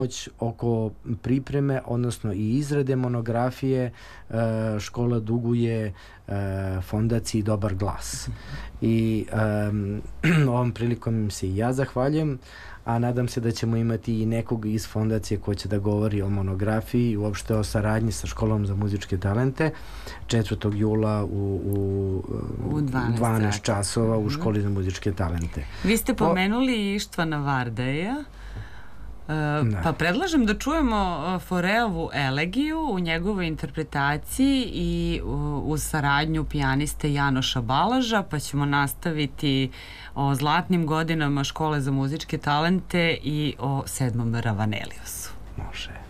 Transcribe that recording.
oko pripreme, odnosno i izrade monografije, škola duguje fondaciji Dobar glas. I ovom prilikom se i ja zahvaljujem, a nadam se da ćemo imati i nekog iz fondacije ko će da govori o monografiji i uopšte o saradnji sa školom za muzičke talente 4. jula u 12 časova u školi za muzičke talente. Vi ste pomenuli Ištvana Vardaja, pa predlažem da čujemo Foreovu elegiju u njegovoj interpretaciji i uz saradnju pijaniste Janoša Balaža, pa ćemo nastaviti o zlatnim godinama škole za muzičke talente i o 7. Ravaneliusu. Može.